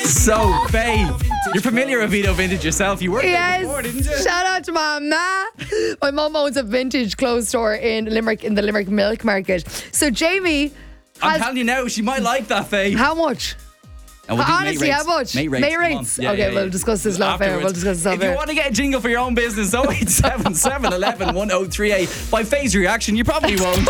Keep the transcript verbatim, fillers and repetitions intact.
So, Faye, you're familiar with Vito Vintage yourself. You worked there Yes. before, didn't you? Shout out to my ma. My mum owns a vintage clothes store in Limerick, in the Limerick Milk Market. So Jamie I'm has, telling you now, she might like that, Faye. how much? And we'll do mate Honestly, rates. how much? Mate rates. Mate come on. rates. Yeah, Okay, yeah, we'll yeah. discuss this off air. We'll Afterwards. discuss this off If you air. want to get a jingle for your own business, oh eight seven seven, eleven, one oh three eight. By Faye's reaction, you probably won't.